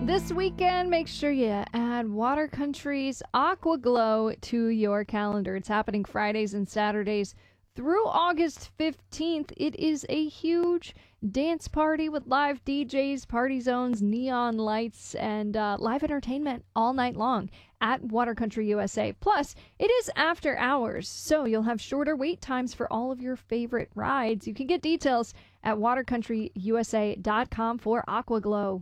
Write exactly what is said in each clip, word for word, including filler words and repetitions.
This weekend, make sure you add Water Country's Aqua Glow to your calendar. It's happening Fridays and Saturdays through August fifteenth. It is a huge dance party with live D Js, party zones, neon lights, and uh, live entertainment all night long at Water Country U S A. Plus, it is after hours, so you'll have shorter wait times for all of your favorite rides. You can get details at water country u s a dot com for Aqua Glow.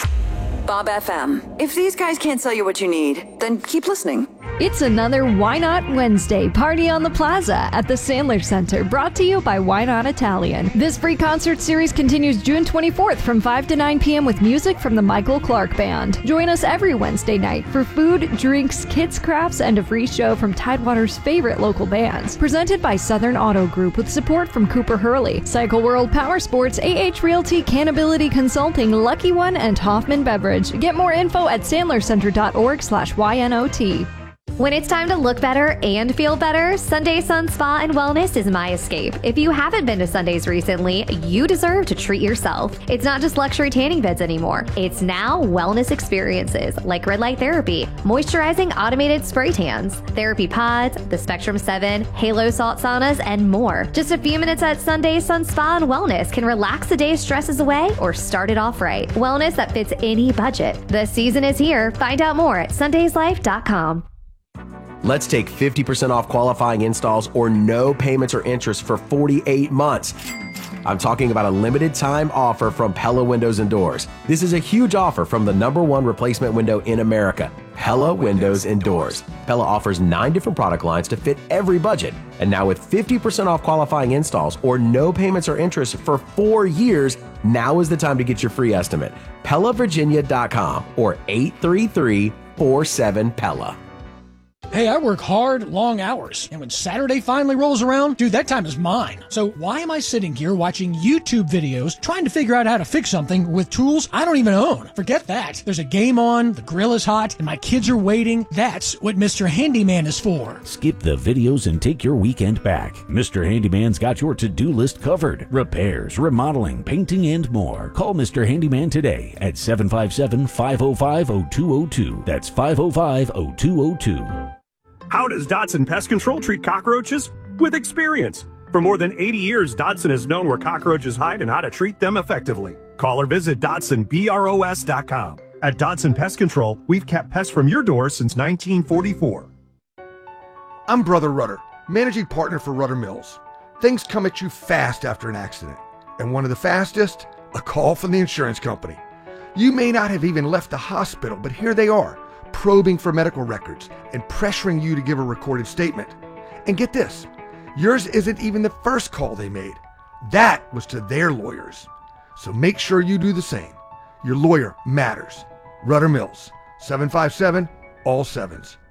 Bob F M. If these guys can't sell you what you need, then keep listening. It's another Why Not Wednesday party on the plaza at the Sandler Center, brought to you by Why Not Italian. This free concert series continues June twenty-fourth from five to nine p.m. with music from the Michael Clark Band. Join us every Wednesday night for food, drinks, kids crafts, and a free show from Tidewater's favorite local bands. Presented by Southern Auto Group with support from Cooper Hurley, Cycle World Power Sports, A H Realty, Cannability Consulting, Lucky One, and Hoffman Beverage. Get more info at sandler center dot org slash Y N O T. When it's time to look better and feel better, Sunday Sun Spa and Wellness is my escape. If you haven't been to Sundays recently, you deserve to treat yourself. It's not just luxury tanning beds anymore. It's now wellness experiences like red light therapy, moisturizing automated spray tans, therapy pods, the Spectrum seven, Halo salt saunas, and more. Just a few minutes at Sunday Sun Spa and Wellness can relax the day's stresses away or start it off right. Wellness that fits any budget. The season is here. Find out more at sundays life dot com. Let's take fifty percent off qualifying installs or no payments or interest for forty-eight months. I'm talking about a limited time offer from Pella Windows and Doors. This is a huge offer from the number one replacement window in America, Pella Windows and Doors. Pella offers nine different product lines to fit every budget. And now with fifty percent off qualifying installs or no payments or interest for four years, now is the time to get your free estimate. Pella Virginia dot com or eight three three, four seven, Pella. Hey, I work hard, long hours, and when Saturday finally rolls around, dude, that time is mine. So why am I sitting here watching YouTube videos trying to figure out how to fix something with tools I don't even own? Forget that. There's a game on, the grill is hot, and my kids are waiting. That's what Mister Handyman is for. Skip the videos and take your weekend back. Mister Handyman's got your to-do list covered. Repairs, remodeling, painting, and more. Call Mister Handyman today at seven five seven, five oh five, oh two oh two. That's five oh five, oh two oh two. How does Dodson Pest Control treat cockroaches? With experience. For more than eighty years, Dodson has known where cockroaches hide and how to treat them effectively. Call or visit Dodson Bros dot com. At Dodson Pest Control, we've kept pests from your door since nineteen forty-four. I'm Brother Rudder, managing partner for Rudder Mills. Things come at you fast after an accident. And one of the fastest, a call from the insurance company. You may not have even left the hospital, but here they are, probing for medical records and pressuring you to give a recorded statement. And get this, yours isn't even the first call they made. That was to their lawyers. So make sure you do the same. Your lawyer matters. Rudder Mills, seven five seven, all sevens.